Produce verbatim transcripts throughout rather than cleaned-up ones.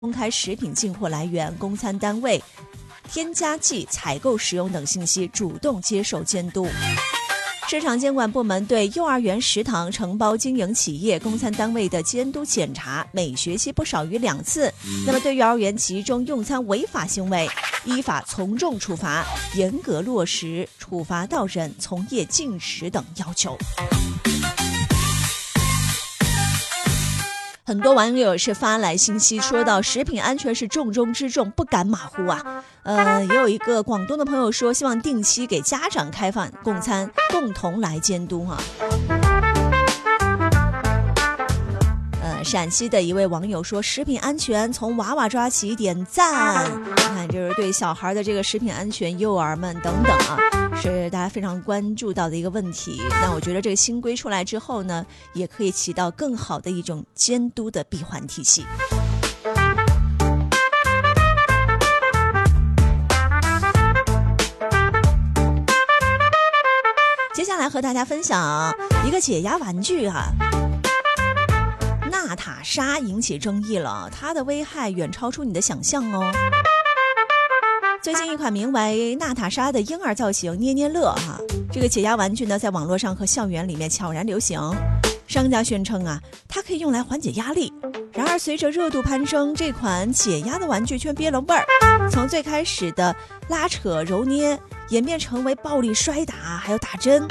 公开食品进货来源、供餐单位、添加剂采购使用等信息，主动接受监督。市场监管部门对幼儿园食堂承包经营企业、供餐单位的监督检查，每学期不少于两次。那么对幼儿园集中用餐违法行为，依法从重处罚，严格落实处罚到人、从业禁止等要求。很多网友是发来信息说到食品安全是重中之重，不敢马虎啊。呃，也有一个广东的朋友说，希望定期给家长开放供餐，共同来监督哈、啊。呃，陕西的一位网友说，食品安全从娃娃抓起，点赞。你看，就是对小孩的这个食品安全，幼儿们等等啊，是大家非常关注到的一个问题。那我觉得这个新规出来之后呢，也可以起到更好的一种监督的闭环体系。接下来和大家分享一个解压玩具啊，娜塔莎引起争议了，它的危害远超出你的想象哦。最近一款名为娜塔莎的婴儿造型捏捏乐哈、啊，这个解压玩具呢，在网络上和校园里面悄然流行。商家宣称啊，它可以用来缓解压力。然而，随着热度攀升，这款解压的玩具却憋了味儿。从最开始的拉扯揉捏，演变成为暴力摔打，还有打针。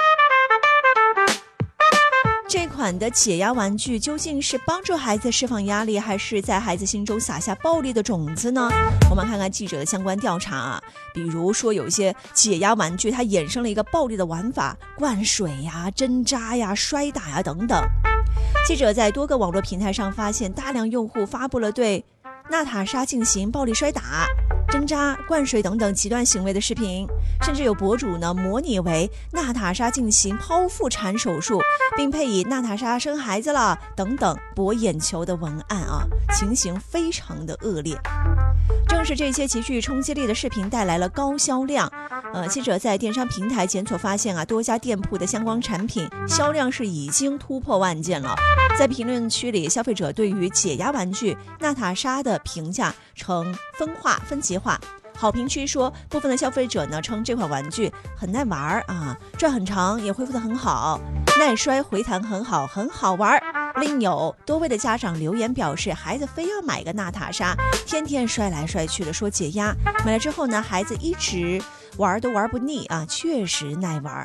这款的解压玩具究竟是帮助孩子释放压力，还是在孩子心中撒下暴力的种子呢？我们看看记者的相关调查啊，比如说有一些解压玩具它衍生了一个暴力的玩法，灌水呀、针扎呀、摔打呀等等。记者在多个网络平台上发现，大量用户发布了对娜塔莎进行暴力摔打、针扎、灌水等等极端行为的视频，甚至有博主呢模拟为娜塔莎进行剖腹产手术，并配以娜塔莎生孩子了等等博眼球的文案啊，情形非常的恶劣。正是这些极具冲击力的视频带来了高销量。呃，记者在电商平台检索发现啊，多家店铺的相关产品销量是已经突破万件了。在评论区里，消费者对于解压玩具娜塔莎的评价呈分化分级化。好评区说，部分的消费者呢称这款玩具很耐玩啊，转很长，也恢复得很好，耐摔回弹很好，很好玩。另有多位的家长留言表示，孩子非要买个娜塔莎，天天摔来摔去的，说解压。买了之后呢，孩子一直玩都玩不腻啊，确实耐玩。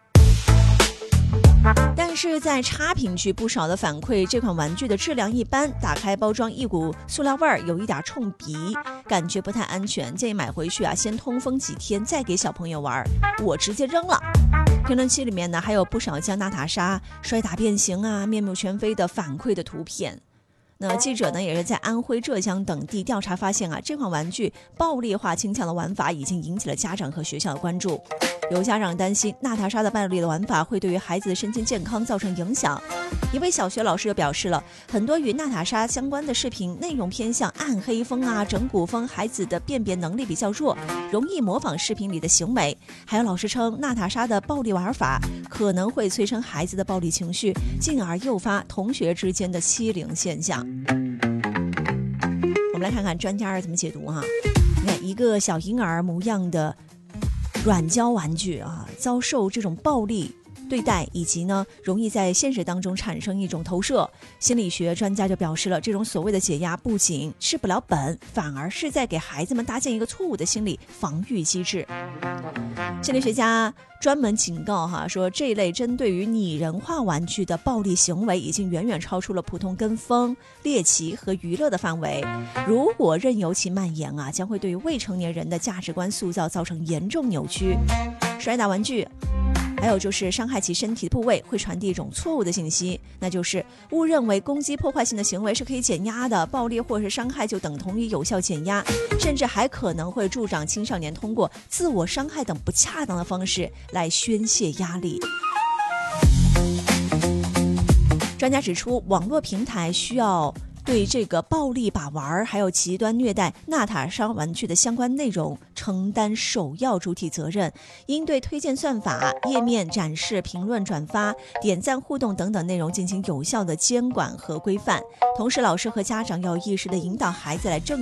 但是在差评区，不少的反馈这款玩具的质量一般，打开包装一股塑料味儿，有一点冲鼻，感觉不太安全，建议买回去啊先通风几天再给小朋友玩，我直接扔了。评论区里面呢还有不少将娜塔莎摔打变形啊、面目全非的反馈的图片。那记者呢也是在安徽、浙江等地调查发现啊，这款玩具暴力化倾向的玩法已经引起了家长和学校的关注。有家长担心娜塔莎的暴力的玩法会对于孩子的身心健康造成影响。一位小学老师就表示了，很多与娜塔莎相关的视频内容偏向暗黑风啊、整蛊风，孩子的辨别能力比较弱，容易模仿视频里的行为。还有老师称，娜塔莎的暴力玩法可能会催生孩子的暴力情绪，进而诱发同学之间的欺凌现象。我们来看看专家是怎么解读哈、啊。你看，一个小婴儿模样的软胶玩具啊，遭受这种暴力对待，以及呢容易在现实当中产生一种投射。心理学专家就表示了，这种所谓的解压不仅治不了本，反而是在给孩子们搭建一个错误的心理防御机制。心理学家专门警告哈，说这一类针对于拟人化玩具的暴力行为已经远远超出了普通跟风、猎奇和娱乐的范围。如果任由其蔓延啊，将会对于未成年人的价值观塑造造成严重扭曲。摔打玩具还有就是伤害其身体的部位，会传递一种错误的信息，那就是误认为攻击破坏性的行为是可以减压的，暴力或是伤害就等同于有效减压，甚至还可能会助长青少年通过自我伤害等不恰当的方式来宣泄压力。专家指出，网络平台需要对这个暴力把玩还有极端虐待娜塔莎玩具的相关内容承担首要主体责任，应对推荐算法、页面展示、评论、转发、点赞、互动等等内容进行有效的监管和规范。同时，老师和家长要意识地引导孩子来正